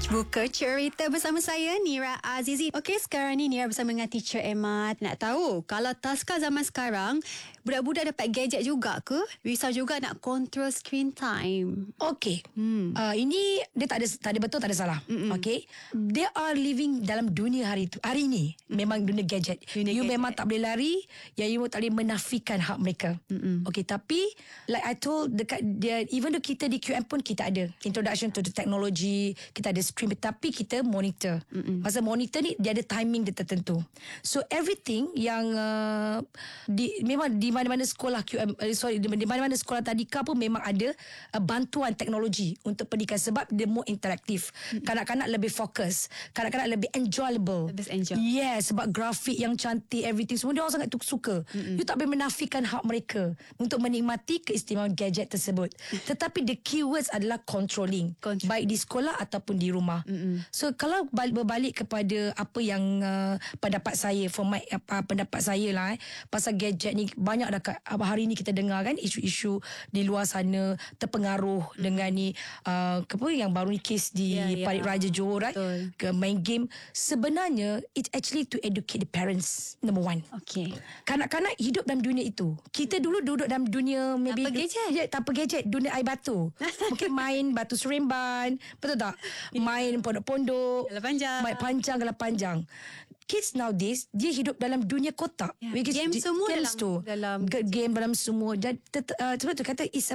Buka cerita bersama saya, Nira Azizi. Okey, sekarang ni Nira bersama dengan Teacher Emma. Nak tahu, kalau taska zaman sekarang, budak-budak dapat gadget juga ke? Risau juga nak control screen time. Okey. Ini dia tak ada betul, tak ada salah. Okey. They are living dalam dunia hari ini. Memang dunia gadget. You memang tak boleh lari, you tak boleh menafikan hak mereka. Okey, tapi like I told dekat dia, even though kita di QM pun kita ada introduction to the technology, kita ada screen, tapi kita monitor. Masa monitor ni dia ada timing dia tertentu. So everything yang memang di mana-mana sekolah QM, di mana-mana sekolah tadika pun memang ada bantuan teknologi untuk pendidikan sebab dia more interaktif. Kanak-kanak lebih fokus, kanak-kanak lebih enjoyable. Lebih enjoy. Yes, sebab grafik yang cantik, everything semua dia orang sangat suka. You tak boleh menafikan hak mereka untuk menikmati keistimewaan gadget tersebut. Tetapi the keywords adalah controlling. Baik di sekolah ataupun di rumah. So kalau berbalik kepada apa yang pendapat saya, for my pendapat saya lah, pasal gadget ni, banyak dah hari ni kita dengar kan isu-isu di luar sana terpengaruh dengan ni apa yang baru ni kes di Parit Raja Johor, right? Ke main game. Sebenarnya it's actually to educate the parents, number one. Okay. Kanak-kanak hidup dalam dunia itu. Kita dulu duduk dalam dunia maybe tanpa gadget, dunia air batu. Mungkin main batu seremban, betul tak? Main pondok-pondok, main panjang, gelap panjang. Kids nowadays, dia hidup dalam dunia kotak. Game semua dalam game dalam semua. Dan sebab tu kata it's a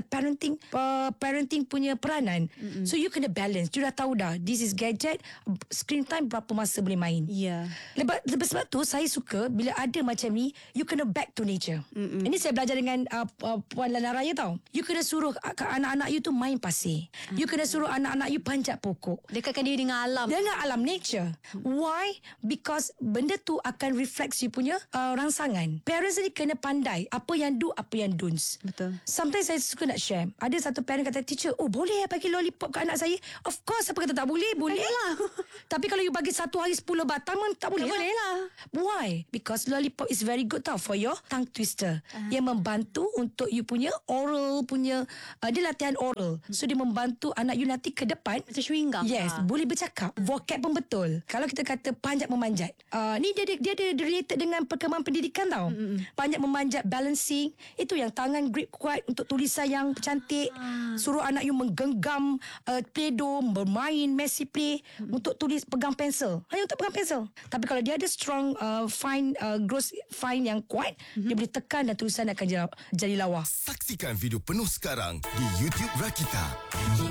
parenting punya peranan. So you kena balance. You dah tahu dah, this is gadget, screen time berapa masa boleh main. Lepas sebab tu saya suka bila ada macam ni, you kena back to nature. Ini saya belajar dengan Puan Lana Raya tau. You kena suruh anak-anak you tu main pasir. You kena suruh anak-anak you panjat pokok. Dekatkan diri dengan alam. Dengan alam, nature. Why? Because benda tu akan reflect you punya rangsangan. Parents ni kena pandai apa yang do, apa yang don'ts. Betul. Sometimes saya suka nak share. Ada satu parent kata, teacher, boleh bagi lollipop ke anak saya? Of course, apa kata tak boleh? Boleh lah. Tapi kalau you bagi satu hari 10 batang, tak boleh lah. Why? Because lollipop is very good tau for your tongue twister. Yang membantu untuk you punya oral punya, dia latihan oral. So dia membantu anak you nanti ke depan. Macam chewing gum. Yes, boleh bercakap. Vocab pun betul. Kalau kita kata panjat memanjat, ni dia ada related dengan perkembangan pendidikan tau. Banyak memanjat, balancing. Itu yang tangan grip kuat untuk tulisan yang cantik. Suruh anak you menggenggam Play-Doh, bermain Messi Play untuk tulis, pegang pensel. Hanya untuk pegang pensel. Tapi kalau dia ada strong fine, gross fine yang kuat, dia boleh tekan dan tulisan akan jadi lawa. Saksikan video penuh sekarang di YouTube Rakita.